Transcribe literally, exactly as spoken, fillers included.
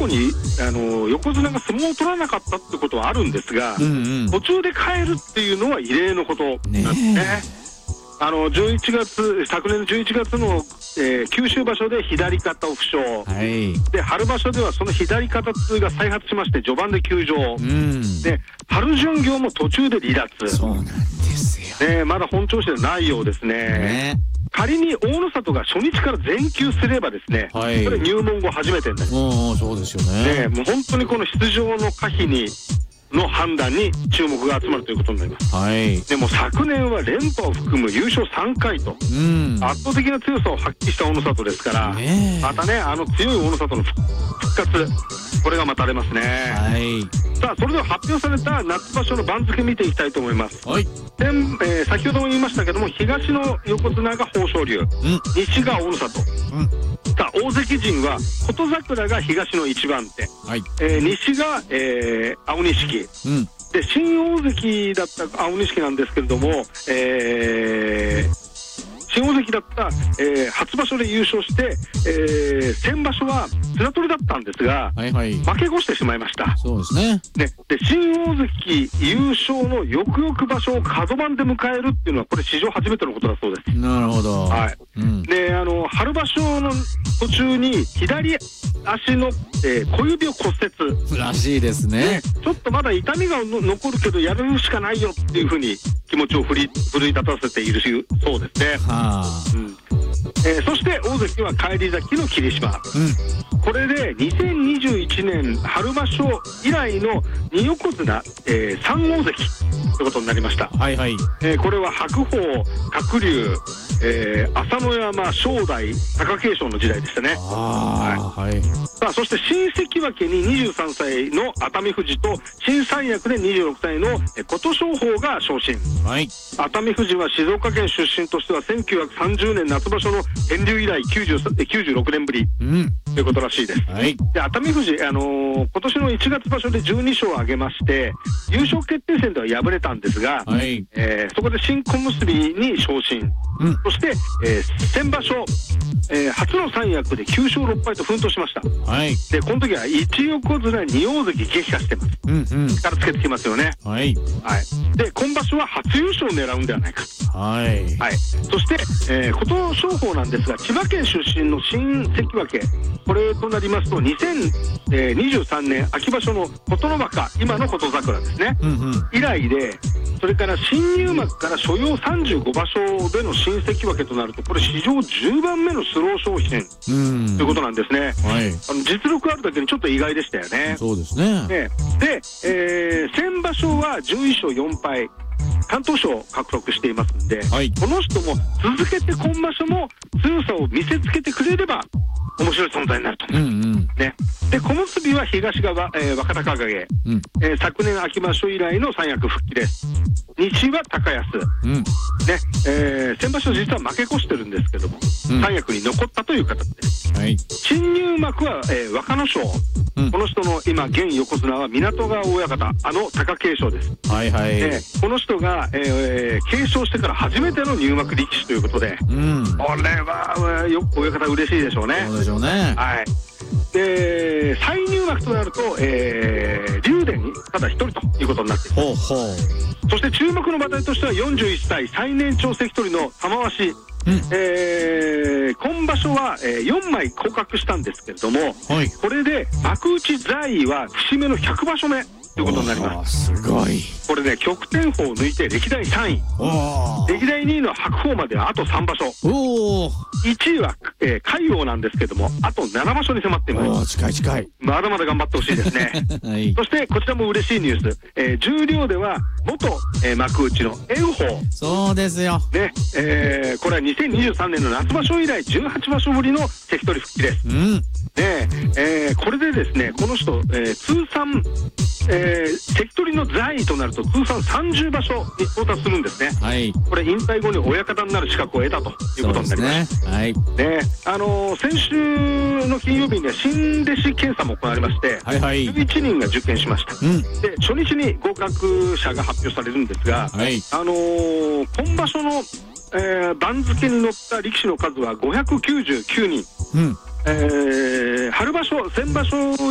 去にあの横綱が相撲を取らなかったってことはあるんですが、うんうん、途中で帰るっていうのは異例のことなんですね。あのじゅういちがつ昨年のじゅういちがつの、えー、九州場所で左肩を負傷、はい、で春場所ではその左肩痛が再発しまして序盤で休場、うん、で春巡業も途中で離脱。 そうなんですよ、 ね、まだ本調子でないようですね。ね、仮に大野里が初日から全休すればですね、はい、これ入門後初めてになります。 そうですよね。 ね、もう本当にこの出場の可否にの判断に注目が集まるということになります、はい、でも昨年は連覇を含む優勝さんかいと、うん、圧倒的な強さを発揮した大野里ですから、ね、またねあの強い大野里の復活、これが待たれますね、はい、さあそれでは発表された夏場所の番付見ていきたいと思います、はい、えー、先ほども言いましたけども東の横綱が豊昇龍、うん、西が大野里、うん、さあ大関陣は琴櫻が東の一番手、はい、えー、西が、えー、青錦、うん、で新大関だった青錦なんですけれども、えー新大関だった、えー、初場所で優勝して、えー、先場所は綱取りだったんですが、はいはい、負け越してしまいました。 そうですね。 ね、で新大関優勝の翌々場所を角番で迎えるっていうのはこれ史上初めてのことだそうです。 なるほど、 はい、うん、であの春場所の途中に左足の、えー、小指を骨折らしいです ね, ねちょっとまだ痛みがの残るけどやるしかないよっていうふうに気持ちを奮い立たせているそうですね。はあ、うん、えー、そして大関は返り咲きの霧島、うん、これでにせんにじゅういちねん春場所以来のに横綱、えー、さん大関ということになりました。はいはい、えー、これは白鵬、鶴竜、えー、朝乃山、正代、貴景勝の時代でしたね。あ、はいはい、さあそして新関脇ににじゅうさんさいの熱海富士と新三役でにじゅうろくさいの琴勝峰が昇進、はい、熱海富士は静岡県出身としてはせんきゅうひゃくさんじゅうねん夏場所の天竜以来きゅうじゅうろくねんぶり、うん、ということらしいです、はい、で熱海富士、あのー、今年のいちがつ場所でじゅうに勝を挙げまして優勝決定戦では敗れたんですが、はい、えー、そこで新小結に昇進、うん、そして、えー、先場所、えー、初の三役できゅう勝ろっぱいと奮闘しました、はい、でこの時はいち横綱に大関撃破してます、うんうん、力つけてきますよね、はいはい、で今場所は初優勝を狙うんではないか、はいはい、そして、えー、琴勝峰なんですが千葉県出身の新関脇、これとなりますとにせんにじゅうさんねん秋場所の琴ノ若、今の琴櫻ですね、うんうん、以来で、それから新入幕から所要さんじゅうごばしょでの新関脇となるとこれ史上じゅうばんめのスロー昇進ということなんですね、はい、あの実力あるだけにちょっと意外でしたよね。 そうですね。 で、でえー、先場所はじゅういっ勝よん敗敢闘賞を獲得していますので、はい、この人も続けて今場所も強さを見せつけてくれれば面白い存在になると思います、うんうん、ね、で小結は東側、えー、若隆景、うん、えー、昨年秋場所以来の三役復帰です。西は高安、うん、ね、えー、先場所実は負け越してるんですけども、うん、三役に残ったという形です、はい、新入幕は、えー、若野賞、うん、この人の今現横綱は港川親方、あの貴景勝です、はいはい、でこの人が、えー、継承してから初めての入幕力士ということで、うん、これはよく親方嬉しいでしょうね。 そうでしょうね、 はい、で再入幕となると、えー、竜電にただ一人ということになっています。ほうほう、そして注目の馬体としてはよんじゅういっさい最年長関取の玉鷲、うん、えー、今場所は、えー、よんまい降格したんですけれども、はい、これで幕内在位は節目のひゃくばしょめということになります。 すごい。 これね、極天鵬を抜いて歴代さんい、歴代にいの白鵬まではあとさんばしょ、おいちいは、えー、海王なんですけどもあとななばしょに迫っています。 近い近い、 まだまだ頑張ってほしいですね、はい、そしてこちらも嬉しいニュース、えー、十両では元、えー、幕内の炎鵬、 そうですよ、ね、 えー、これはにせんにじゅうさんねんの夏場所以来じゅうはちばしょぶりの関取復帰です、うん、で、えー、これでですねこの人、えー、通算、えー、関取の在位となると通算さんじゅうばしょに到達するんですね、はい、これ引退後に親方になる資格を得たということになりました、ね、はい、で、あのー、先週の金曜日には新弟子検査も行われまして、はいはい、じゅういちにんが受験しました、うん、で初日に合格者が発表されるんですが、はい、あのー、今場所の、えー、番付に載った力士の数はごひゃくきゅうじゅうきゅうにん、うん、えー、春場所先場所